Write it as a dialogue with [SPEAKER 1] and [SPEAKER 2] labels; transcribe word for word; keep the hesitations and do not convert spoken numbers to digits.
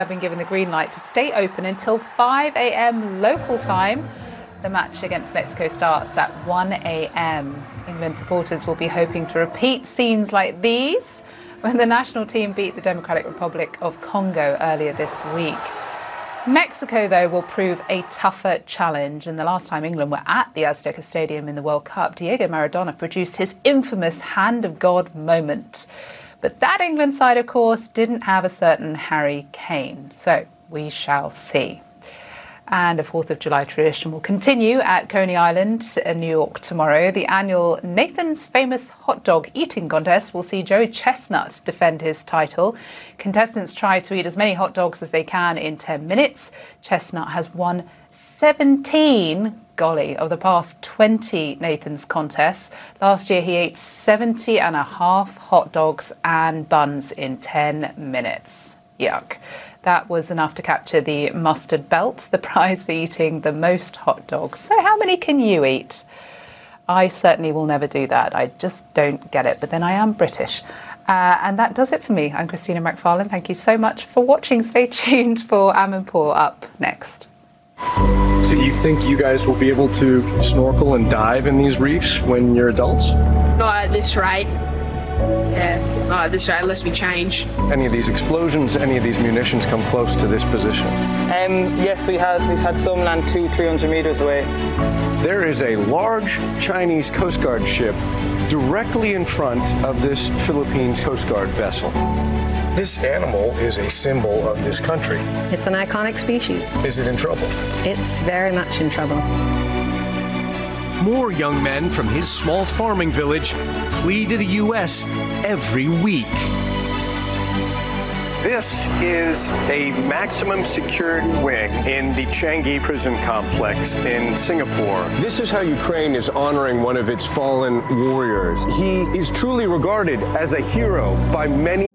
[SPEAKER 1] Have been given the green light to stay open until five a m local time. The match against Mexico starts at one a m England supporters will be hoping to repeat scenes like these when the national team beat the Democratic Republic of Congo earlier this week. Mexico, though, will prove a tougher challenge. And the last time England were at the Azteca Stadium in the World Cup, Diego Maradona produced his infamous hand of God moment. But that England side, of course, didn't have a certain Harry Kane. So we shall see. And a fourth of July tradition will continue at Coney Island in New York tomorrow. The annual Nathan's Famous Hot Dog Eating Contest will see Joey Chestnut defend his title. Contestants try to eat as many hot dogs as they can in ten minutes. Chestnut has won seventeen, golly, of the past twenty Nathan's contests. Last year he ate seventy and a half hot dogs and buns in ten minutes. Yuck. That was enough to capture the mustard belt, the prize for eating the most hot dogs. So how many can you eat? I certainly will never do that. I just don't get it. But then I am British. Uh, and that does it for me. I'm Christina Macfarlane. Thank you so much for watching. Stay tuned for Amanpour up next.
[SPEAKER 2] So you think you guys will be able to snorkel and dive in these reefs when you're adults?
[SPEAKER 3] Not at this rate. Yeah, not at this rate, unless we change.
[SPEAKER 2] Any of these explosions, any of these munitions come close to this position?
[SPEAKER 4] Um, yes, we have. We've had some land two, three hundred meters away.
[SPEAKER 2] There is a large Chinese Coast Guard ship directly in front of this Philippines Coast Guard vessel.
[SPEAKER 5] This animal is a symbol of this country.
[SPEAKER 6] It's an iconic species.
[SPEAKER 5] Is it in trouble?
[SPEAKER 6] It's very much in trouble.
[SPEAKER 7] More young men from his small farming village flee to the U S every week.
[SPEAKER 2] This is a maximum security wing in the Changi prison complex in Singapore. This is how Ukraine is honoring one of its fallen warriors. He is truly regarded as a hero by many.